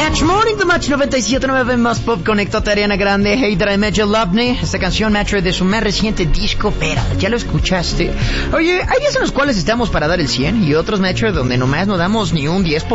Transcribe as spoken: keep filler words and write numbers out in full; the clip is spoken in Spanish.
Match Morning, The Match noventa y siete punto nueve más pop. Conectate a Ariana Grande, Hey Did I Met You Love Me. Esta canción, Match, de su más reciente disco, pero ya lo escuchaste. Oye, hay días en los cuales estamos para dar el cien y otros, Match, donde nomás no damos ni un diez por ciento.